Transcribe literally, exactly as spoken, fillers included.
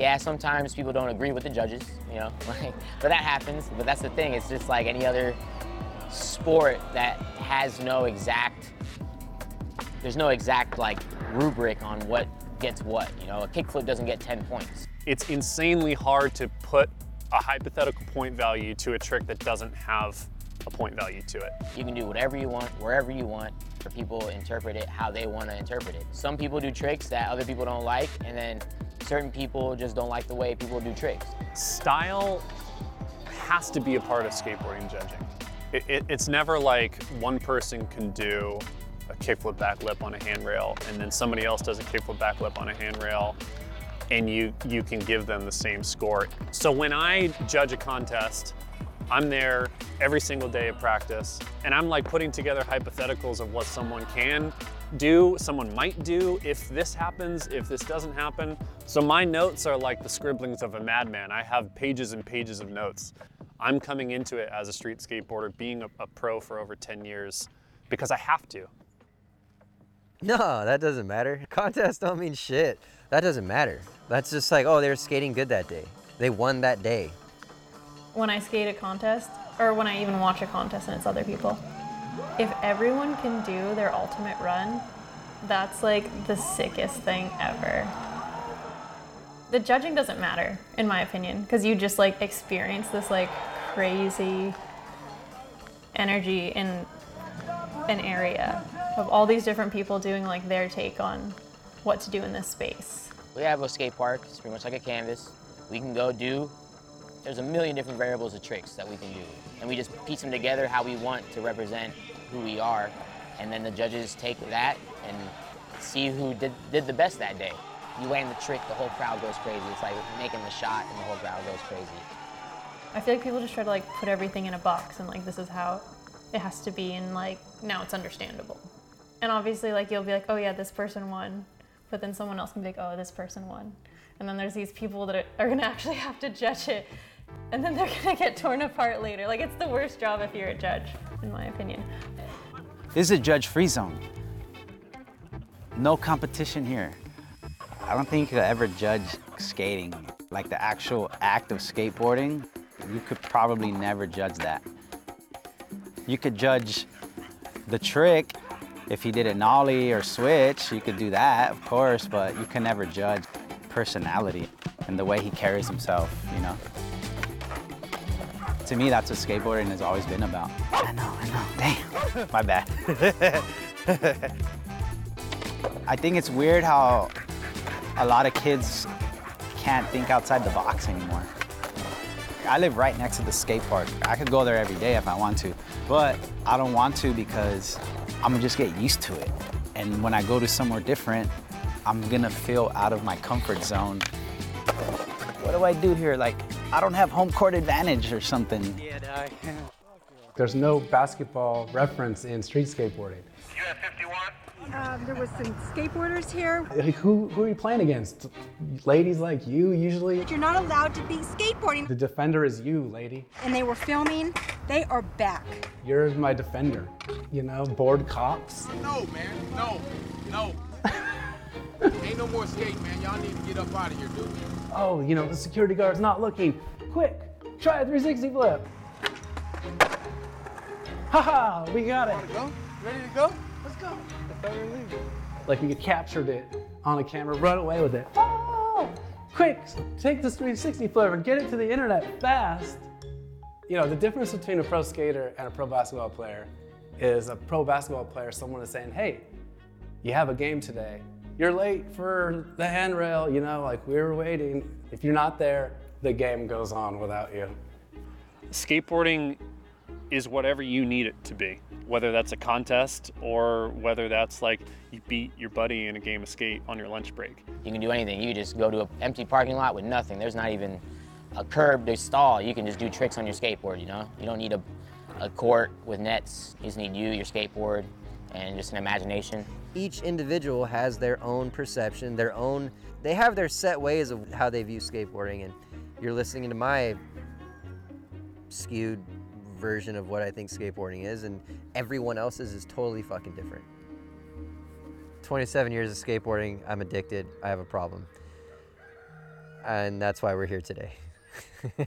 Yeah, sometimes people don't agree with the judges, you know, like, but that happens. But that's the thing, it's just like any other sport that has no exact, there's no exact like rubric on what gets what, you know, a kickflip doesn't get ten points. It's insanely hard to put a hypothetical point value to a trick that doesn't have a point value to it. You can do whatever you want, wherever you want, for people to interpret it how they want to interpret it. Some people do tricks that other people don't like, and then certain people just don't like the way people do tricks. Style has to be a part of skateboarding judging. It, it, it's never like one person can do a kickflip backlip on a handrail and then somebody else does a kickflip backlip on a handrail and you, you can give them the same score. So when I judge a contest, I'm there every single day of practice and I'm like putting together hypotheticals of what someone can do, someone might do if this happens, if this doesn't happen. So my notes are like the scribblings of a madman. I have pages and pages of notes. I'm coming into it as a street skateboarder, being a, a pro for over ten years because I have to. No, that doesn't matter. Contests don't mean shit. That doesn't matter. That's just like, oh, they were skating good that day. They won that day. When I skate a contest, or when I even watch a contest and it's other people, if everyone can do their ultimate run, that's like the sickest thing ever. The judging doesn't matter, in my opinion, because you just like experience this like crazy energy in an area of all these different people doing like their take on what to do in this space. We have a skate park, it's pretty much like a canvas. We can go do, there's a million different variables of tricks that we can do. And we just piece them together how we want to represent who we are. And then the judges take that and see who did, did the best that day. You land the trick, the whole crowd goes crazy. It's like making the shot and the whole crowd goes crazy. I feel like people just try to like put everything in a box and like this is how it has to be and like now it's understandable. And obviously like you'll be like, oh yeah, this person won. But then someone else can be like, oh, this person won. And then there's these people that are, are gonna actually have to judge it. And then they're gonna get torn apart later. Like it's the worst job if you're a judge, in my opinion. This is a judge-free zone. No competition here. I don't think you could ever judge skating, like the actual act of skateboarding. You could probably never judge that. You could judge the trick. If he did a nollie or switch, you could do that, of course, but you can never judge personality and the way he carries himself, you know? To me, that's what skateboarding has always been about. I know, I know, damn, my bad. I think it's weird how a lot of kids can't think outside the box anymore. I live right next to the skate park. I could go there every day if I want to, but I don't want to because I'm gonna just get used to it. And when I go to somewhere different, I'm gonna feel out of my comfort zone. What do I do here? Like, I don't have home court advantage or something. Yeah, dog. There's no basketball reference in street skateboarding. You have fifty-one? Um, there was some skateboarders here. Like, who, who are you playing against? Ladies like you, usually? You're not allowed to be skateboarding. The defender is you, lady. And they were filming. They are back. You're my defender. You know, bored cops. No, man, no, no. Ain't no more skate, man. Y'all need to get up out of here, dude. Oh, you know, the security guard's not looking. Quick, try a three sixty flip. Haha, we got it. Want to go? Ready to go? Let's go. Like you captured it on a camera, run away with it. Oh, quick, take this three sixty flip and get it to the internet fast. You know, the difference between a pro skater and a pro basketball player is a pro basketball player, someone is saying, hey, you have a game today. You're late for the handrail, you know, like we were waiting. If you're not there, the game goes on without you. Skateboarding is whatever you need it to be, whether that's a contest or whether that's like you beat your buddy in a game of skate on your lunch break. You can do anything. You just go to an empty parking lot with nothing. There's not even a curb to stall. You can just do tricks on your skateboard, you know? You don't need a, a court with nets. You just need you, your skateboard, and just an imagination. Each individual has their own perception, their own, they have their set ways of how they view skateboarding, and you're listening to my skewed version of what I think skateboarding is, and everyone else's is totally fucking different. twenty-seven years of skateboarding, I'm addicted, I have a problem. and that's why we're here today.